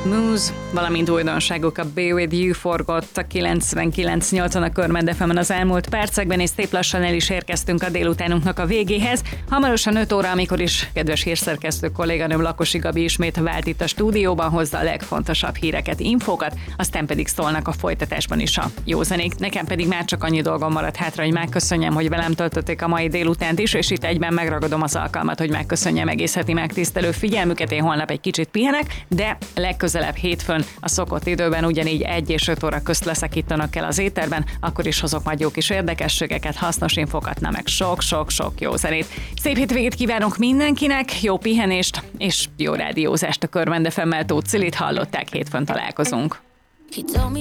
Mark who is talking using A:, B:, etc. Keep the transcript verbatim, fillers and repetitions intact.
A: Muse, valamint újdonságok a Be With You forgott a kilencvenkilenc nyolcon a Körmend ef emen az elmúlt percekben, és szép lassan el is érkeztünk a délutánunknak a végéhez. Hamarosan öt óra, amikor is kedves hírszerkesztő kolléganőm Lakosi Gabi ismét vált itt a stúdióban, hozza a legfontosabb híreket, infókat, aztán pedig szólnak a folytatásban is a jó zenék. Nekem pedig már csak annyi dolgom maradt hátra, hogy megköszönjem, hogy velem töltötték a mai délutánt is, és itt egyben megragadom az alkalmat, hogy megköszönjem egész heti megtisztelő figyelmüket. Én holnap egy kicsit pihenek, de legközelebb hétfőn a szokott időben ugyanígy egy és öt óra közt leszek itt önökkel az éterben, akkor is hozok majd jó kis érdekességeket, hasznos infokat, na meg sok-sok-sok jó zenét. Szép hétvégét kívánok mindenkinek, jó pihenést és jó rádiózást. A Körmend ef emmel Tóth Cilit hallották, hétfőn találkozunk.